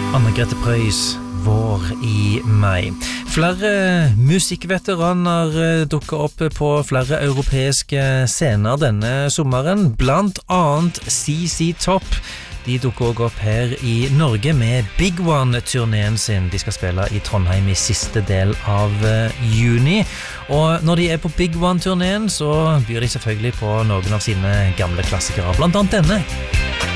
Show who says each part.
Speaker 1: Anne-Grete Preus, Vår i mai. Flere musikkveteraner dukker opp på flere europeiske scener denne sommeren, blant annet CC Top. De dukker også opp her i Norge med Big One-turneen sin. De skal spille i Trondheim i siste del av juni. Og når de er på Big One-turneen, så byr de selvfølgelig på noen av sine gamle klassikere, blant annet denne.